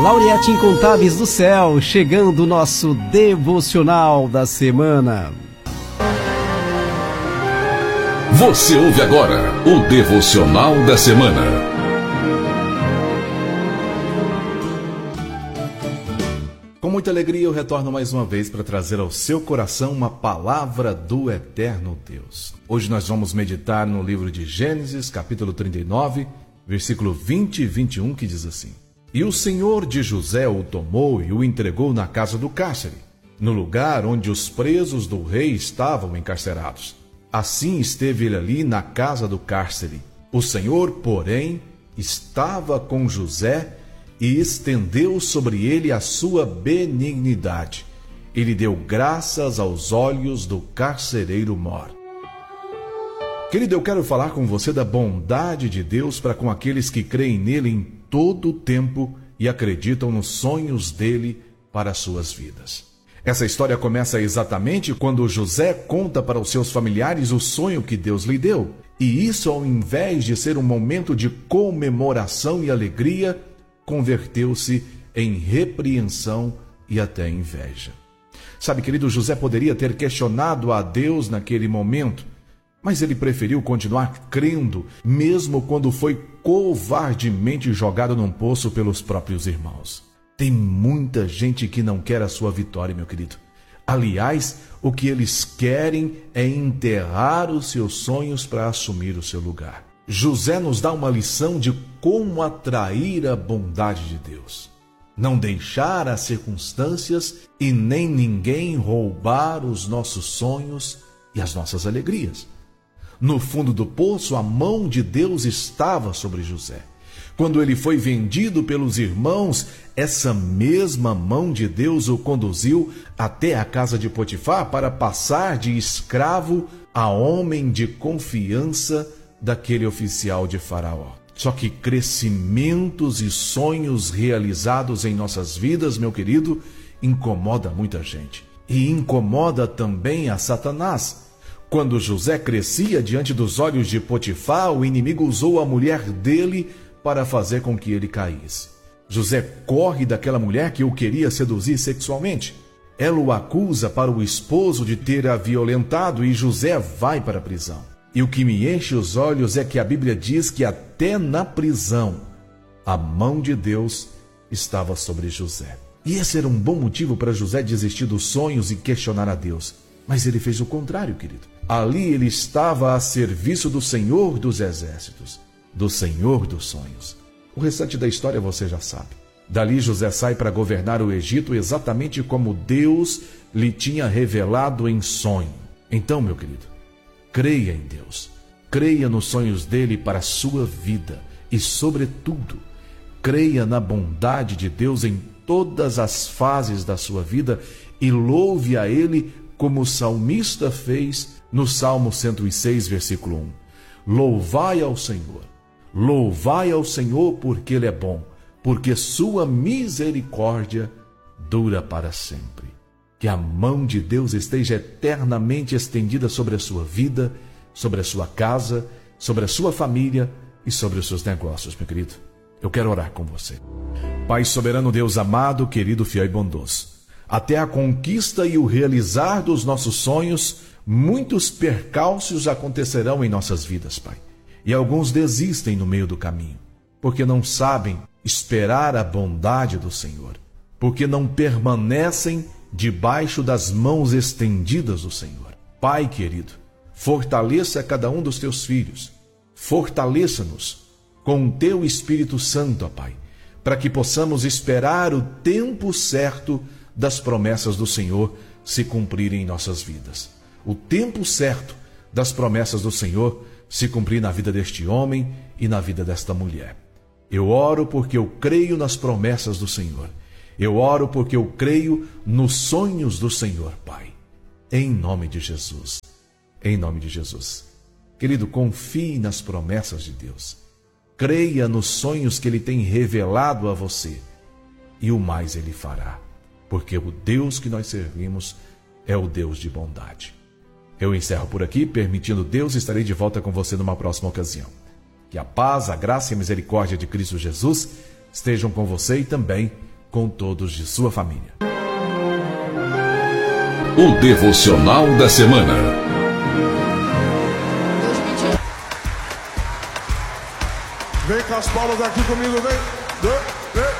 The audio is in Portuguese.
Lauriette Incontáveis do Céu, chegando o nosso devocional da semana. Você ouve agora o devocional da semana. Com muita alegria eu retorno mais uma vez para trazer ao seu coração uma palavra do eterno Deus. Hoje nós vamos meditar no livro de Gênesis, capítulo 39, versículo 20 e 21, que diz assim: E o Senhor de José o tomou e o entregou na casa do cárcere, no lugar onde os presos do rei estavam encarcerados. Assim esteve ele ali na casa do cárcere. O Senhor, porém, estava com José e estendeu sobre ele a sua benignidade. Ele deu graças aos olhos do carcereiro mor. Querido, eu quero falar com você da bondade de Deus para com aqueles que creem nele em todo o tempo e acreditam nos sonhos dele para as suas vidas. Essa história começa exatamente quando José conta para os seus familiares o sonho que Deus lhe deu. E isso, ao invés de ser um momento de comemoração e alegria, converteu-se em repreensão e até inveja. Sabe, querido, José poderia ter questionado a Deus naquele momento, mas ele preferiu continuar crendo, mesmo quando foi covardemente jogado num poço pelos próprios irmãos. Tem muita gente que não quer a sua vitória, meu querido. Aliás, o que eles querem é enterrar os seus sonhos para assumir o seu lugar. José nos dá uma lição de como atrair a bondade de Deus. Não deixar as circunstâncias e nem ninguém roubar os nossos sonhos e as nossas alegrias. No fundo do poço, a mão de Deus estava sobre José. Quando ele foi vendido pelos irmãos, essa mesma mão de Deus o conduziu até a casa de Potifar para passar de escravo a homem de confiança daquele oficial de Faraó. Só que crescimentos e sonhos realizados em nossas vidas, meu querido, incomoda muita gente. E incomoda também a Satanás. Quando José crescia diante dos olhos de Potifar, o inimigo usou a mulher dele para fazer com que ele caísse. José corre daquela mulher que o queria seduzir sexualmente. Ela o acusa para o esposo de ter a violentado e José vai para a prisão. E o que me enche os olhos é que a Bíblia diz que até na prisão a mão de Deus estava sobre José. E esse era um bom motivo para José desistir dos sonhos e questionar a Deus. Mas ele fez o contrário, querido. Ali ele estava a serviço do Senhor dos Exércitos, do Senhor dos sonhos. O restante da história você já sabe. Dali José sai para governar o Egito exatamente como Deus lhe tinha revelado em sonho. Então, meu querido, creia em Deus. Creia nos sonhos dele para a sua vida. E, sobretudo, creia na bondade de Deus em todas as fases da sua vida e louve a ele como o salmista fez no Salmo 106, versículo 1. Louvai ao Senhor porque Ele é bom, porque sua misericórdia dura para sempre. Que a mão de Deus esteja eternamente estendida sobre a sua vida, sobre a sua casa, sobre a sua família e sobre os seus negócios, meu querido. Eu quero orar com você. Pai soberano, Deus amado, querido, fiel e bondoso. Até a conquista e o realizar dos nossos sonhos, muitos percalços acontecerão em nossas vidas, Pai. E alguns desistem no meio do caminho, porque não sabem esperar a bondade do Senhor, porque não permanecem debaixo das mãos estendidas do Senhor. Pai querido, fortaleça cada um dos teus filhos, fortaleça-nos com o teu Espírito Santo, ó Pai, para que possamos esperar o tempo certo das promessas do Senhor se cumprirem em nossas vidas. O tempo certo das promessas do Senhor se cumprir na vida deste homem e na vida desta mulher. Eu oro porque eu creio nas promessas do Senhor. Eu oro porque eu creio nos sonhos do Senhor, Pai. Em nome de Jesus. Em nome de Jesus. Querido, confie nas promessas de Deus. Creia nos sonhos que Ele tem revelado a você. E o mais Ele fará. Porque o Deus que nós servimos é o Deus de bondade. Eu encerro por aqui, permitindo Deus, estarei de volta com você numa próxima ocasião. Que a paz, a graça e a misericórdia de Cristo Jesus estejam com você e também com todos de sua família. O Devocional da Semana. Vem com as palmas aqui comigo, vem.